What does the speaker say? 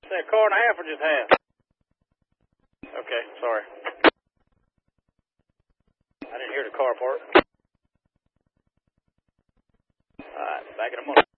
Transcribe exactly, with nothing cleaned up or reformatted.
Say a car and a half or just half? Okay, sorry. I didn't hear the car part. Alright, back in a moment.